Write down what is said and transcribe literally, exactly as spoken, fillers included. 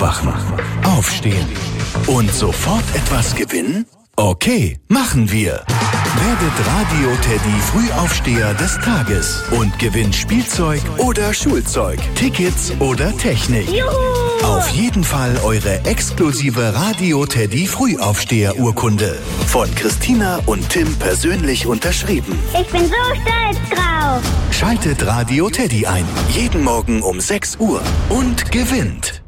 Aufwachen, Aufstehen und sofort etwas gewinnen? Okay, machen wir. Werdet Radio Teddy Frühaufsteher des Tages und gewinnt Spielzeug oder Schulzeug, Tickets oder Technik. Juhu! Auf jeden Fall eure exklusive Radio Teddy Frühaufsteher-Urkunde. Von Christina und Tim persönlich unterschrieben. Ich bin so stolz drauf. Schaltet Radio Teddy ein. Jeden Morgen um sechs Uhr und gewinnt.